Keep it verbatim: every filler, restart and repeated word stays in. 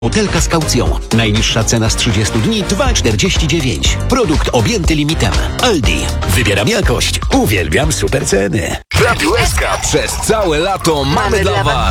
Butelka z kaucją. Najniższa cena z trzydziestu dni dwa czterdzieści dziewięć. Produkt objęty limitem. Aldi. Wybieram jakość. Uwielbiam super ceny. Radio S K przez całe lato mamy dla Was